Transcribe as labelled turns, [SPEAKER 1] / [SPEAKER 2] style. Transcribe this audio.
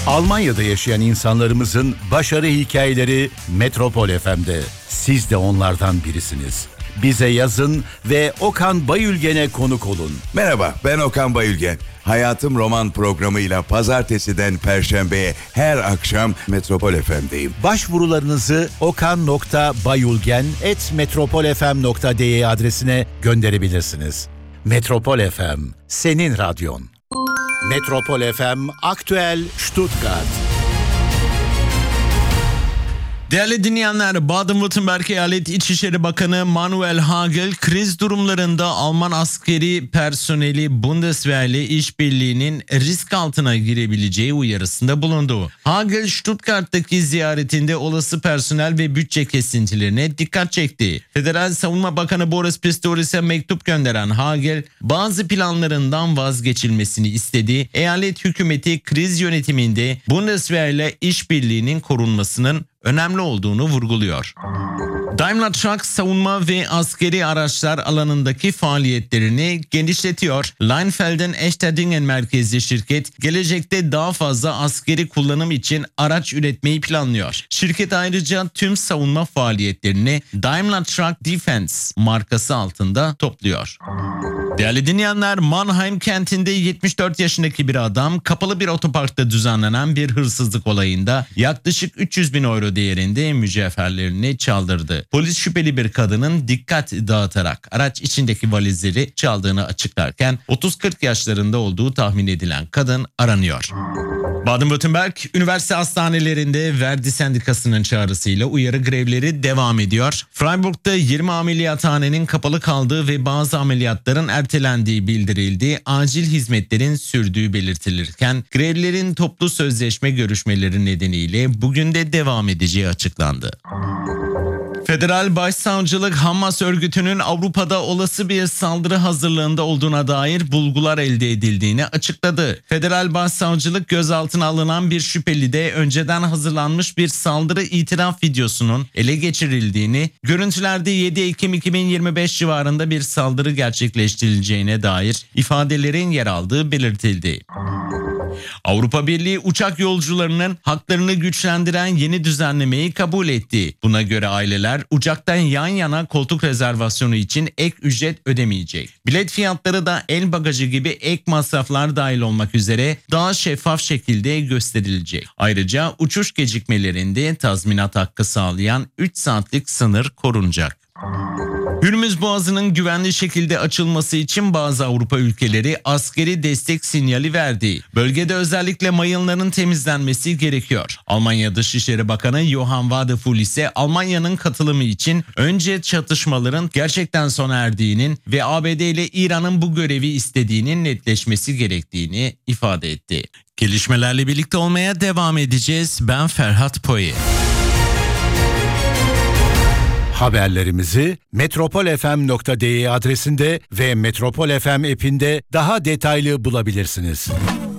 [SPEAKER 1] Almanya'da yaşayan insanlarımızın başarı hikayeleri Metropol FM'de. Siz de onlardan birisiniz. Bize yazın ve Okan Bayülgen'e konuk olun.
[SPEAKER 2] Merhaba, ben Okan Bayülgen. Hayatım Roman programıyla pazartesiden perşembeye her akşam Metropol FM'deyim.
[SPEAKER 1] Başvurularınızı okan.bayülgen@metropolfm.de adresine gönderebilirsiniz. Metropol FM, senin radyon. Metropol FM Aktüel Stuttgart.
[SPEAKER 3] Değerli dinleyenler, Baden-Württemberg Eyalet İçişleri Bakanı Manuel Hagel, kriz durumlarında Alman askeri personeli Bundeswehr ile işbirliğinin risk altına girebileceği uyarısında bulundu. Hagel, Stuttgart'taki ziyaretinde olası personel ve bütçe kesintilerine dikkat çekti. Federal Savunma Bakanı Boris Pistorius'e mektup gönderen Hagel, bazı planlarından vazgeçilmesini istedi. Eyalet hükümeti kriz yönetiminde Bundeswehr ile işbirliğinin korunmasının önemli olduğunu vurguluyor. Daimler Truck savunma ve askeri araçlar alanındaki faaliyetlerini genişletiyor. Leinfelden Echterdingen merkezli şirket gelecekte daha fazla askeri kullanım için araç üretmeyi planlıyor. Şirket ayrıca tüm savunma faaliyetlerini Daimler Truck Defense markası altında topluyor. Değerli dinleyenler, Mannheim kentinde 74 yaşındaki bir adam kapalı bir otoparkta düzenlenen bir hırsızlık olayında yaklaşık 300 bin euro değerinde mücevherlerini çaldırdı. Polis şüpheli bir kadının dikkat dağıtarak araç içindeki valizleri çaldığını açıklarken 30-40 yaşlarında olduğu tahmin edilen kadın aranıyor. Baden-Württemberg üniversite hastanelerinde Verdi Sendikası'nın çağrısıyla uyarı grevleri devam ediyor. Freiburg'da 20 ameliyathanenin kapalı kaldığı ve bazı ameliyatların ertelendiği bildirildi. Acil hizmetlerin sürdüğü belirtilirken grevlerin toplu sözleşme görüşmeleri nedeniyle bugün de devam edeceği açıklandı. Federal Başsavcılık, Hamas örgütünün Avrupa'da olası bir saldırı hazırlığında olduğuna dair bulgular elde edildiğini açıkladı. Federal Başsavcılık, gözaltına alınan bir şüpheli de önceden hazırlanmış bir saldırı itiraf videosunun ele geçirildiğini, görüntülerde 7 Ekim 2025 civarında bir saldırı gerçekleştirileceğine dair ifadelerin yer aldığı belirtildi. Avrupa Birliği uçak yolcularının haklarını güçlendiren yeni düzenlemeyi kabul etti. Buna göre aileler uçaktan yan yana koltuk rezervasyonu için ek ücret ödemeyecek. Bilet fiyatları da el bagajı gibi ek masraflar dahil olmak üzere daha şeffaf şekilde gösterilecek. Ayrıca uçuş gecikmelerinde tazminat hakkı sağlayan 3 saatlik sınır korunacak. Hürmüz Boğazı'nın güvenli şekilde açılması için bazı Avrupa ülkeleri askeri destek sinyali verdi. Bölgede özellikle mayınların temizlenmesi gerekiyor. Almanya Dışişleri Bakanı Johann Wadephul ise Almanya'nın katılımı için önce çatışmaların gerçekten sona erdiğinin ve ABD ile İran'ın bu görevi istediğinin netleşmesi gerektiğini ifade etti. Gelişmelerle birlikte olmaya devam edeceğiz. Ben Ferhat Poyi.
[SPEAKER 1] Haberlerimizi metropolfm.de adresinde ve Metropol FM app'inde daha detaylı bulabilirsiniz.